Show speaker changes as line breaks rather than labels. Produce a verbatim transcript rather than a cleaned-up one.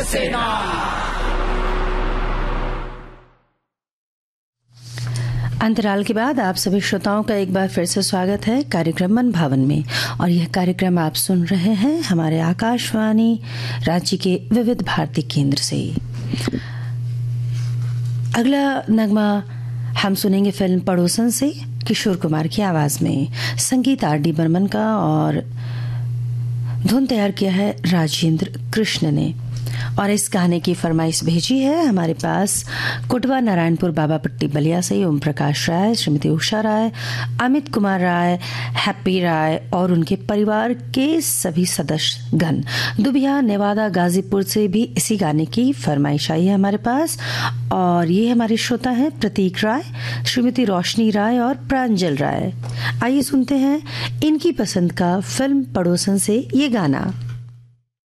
सत्य सेना।
अंतराल के बाद आप सभी श्रोताओं का एक बार फिर से स्वागत है कार्यक्रम मन भावन में। और यह कार्यक्रम आप सुन रहे हैं हमारे आकाशवाणी रांची के विविध भारती केंद्र से। अगला नगमा हम सुनेंगे फिल्म पड़ोसन से किशोर कुमार की आवाज में। संगीत आर डी बर्मन का और धुन तैयार किया है राजेंद्र कृष्ण ने। और इस गाने की फरमाइश भेजी है हमारे पास कोटवा नारायणपुर बाबापट्टी बलिया से ओम प्रकाश राय, श्रीमती उषा राय, अमित कुमार राय, हैप्पी राय और उनके परिवार के सभी सदस्य गण। दुबिया नेवादा गाजीपुर से भी इसी गाने की फरमाइश आई है हमारे पास। और ये हमारे श्रोता हैं प्रतीक राय, श्रीमती रोशनी राय और प्रांजल राय। आइए सुनते हैं इनकी पसंद का फिल्म पड़ोसन से ये गाना।